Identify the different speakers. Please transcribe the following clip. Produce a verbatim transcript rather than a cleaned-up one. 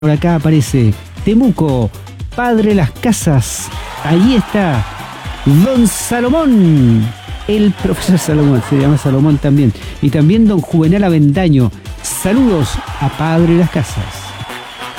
Speaker 1: Por acá aparece Temuco, Padre Las Casas. Ahí está Don Salomón, el profesor Salomón, se llama Salomón también. Y también Don Juvenal Avendaño. Saludos a Padre Las Casas.